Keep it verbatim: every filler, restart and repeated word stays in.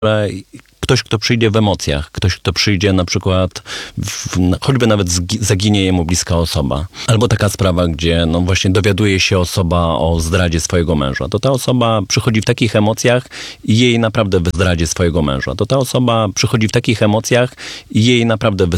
ktoś, kto przyjdzie w emocjach, ktoś, kto przyjdzie na przykład, w, choćby nawet zgi- zaginie jemu bliska osoba. Albo taka sprawa, gdzie no właśnie dowiaduje się osoba o zdradzie swojego męża. To ta osoba przychodzi w takich emocjach i jej naprawdę w zdradzie swojego męża. To ta osoba przychodzi w takich emocjach i jej naprawdę w